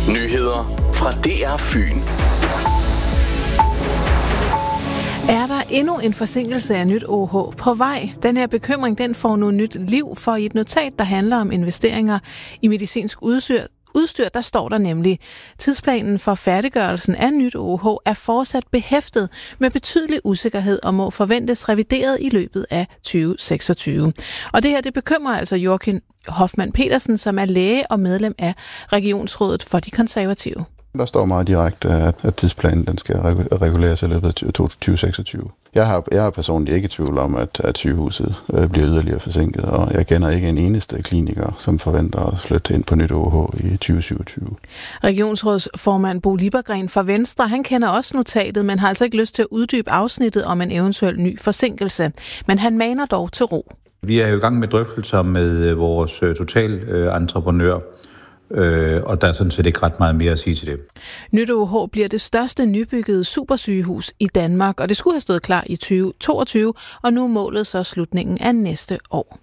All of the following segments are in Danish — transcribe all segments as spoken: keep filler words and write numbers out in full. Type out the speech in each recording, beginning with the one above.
Nyheder fra D R Fyn. Er der endnu en forsinkelse af nyt O H på vej? Den her bekymring den får nu nyt liv, for i et notat, der handler om investeringer i medicinsk udstyr, udstyr, der står der nemlig, tidsplanen for færdiggørelsen af nyt O H er fortsat behæftet med betydelig usikkerhed og må forventes revideret i løbet af tyve seksogtyve. Og det her, det bekymrer altså Joachim Hoffmann Petersen, som er læge og medlem af Regionsrådet for de Konservative. Der står meget direkte, at tidsplanen den skal reguleres i løbet af tyve seksogtyve. Jeg har, jeg har personligt ikke i tvivl om, at, at sygehuset bliver yderligere forsinket, og jeg kender ikke en eneste kliniker, som forventer at flytte ind på nyt O H i tyve syvogtyve. Regionsrådsformand Bo Liebergreen fra Venstre, han kender også notatet, men har altså ikke lyst til at uddybe afsnittet om en eventuel ny forsinkelse. Men han maner dog til ro. Vi er jo i gang med drøftelser med vores totalentreprenør, Øh, og der er sådan set ikke ret meget mere at sige til det. Nyt O H bliver det største nybyggede supersygehus i Danmark, og det skulle have stået klar i tyve toogtyve, og nu er målet så slutningen af næste år.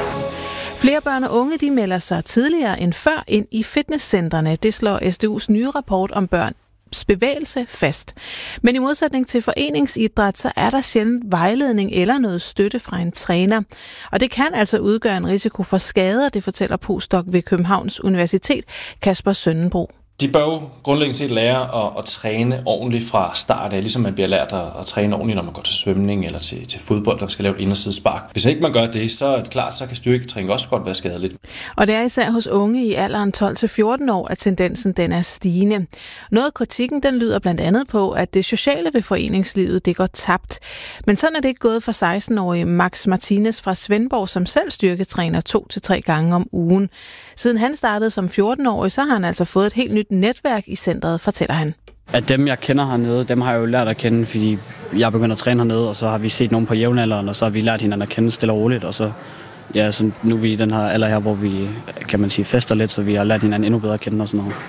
Flere børn og unge de melder sig tidligere end før ind i fitnesscentrene. Det slår S D U's nye rapport om børn bevægelse fast. Men i modsætning til foreningsidræt, så er der sjældent vejledning eller noget støtte fra en træner. Og det kan altså udgøre en risiko for skader, det fortæller postdoc ved Københavns Universitet, Kasper Søndenbro. De bør jo grundlæggende set lære at, at træne ordentligt fra start af, ligesom man bliver lært at, at træne ordentligt, når man går til svømning eller til, til fodbold, der skal lave et indersidespark. Hvis ikke man gør det, så er det klart, så kan styrketræning også godt være skadeligt. Og det er især hos unge i alderen tolv til fjorten år, at tendensen den er stigende. Noget af kritikken den lyder blandt andet på, at det sociale ved foreningslivet det går tabt. Men sådan er det ikke gået for seksten-årige Max Martinez fra Svendborg, som selv styrketræner to til tre gange om ugen. Siden han startede som fjorten-årig, så har han altså fået et helt nyt netværk i centret, fortæller han. At dem, jeg kender hernede, dem har jeg jo lært at kende, fordi jeg er begyndt at træne hernede, og så har vi set nogen på jævnalderen, og så har vi lært hinanden at kende stille og roligt, og så, ja, så nu er vi i den her alder her, hvor vi, kan man sige, fester lidt, så vi har lært hinanden endnu bedre at kende og sådan noget.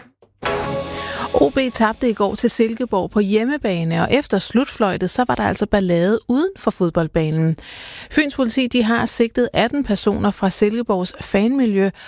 O B tabte i går til Silkeborg på hjemmebane, og efter slutfløjtet, så var der altså ballade uden for fodboldbanen. Fyns politi de har sigtet atten personer fra Silkeborgs fanmiljø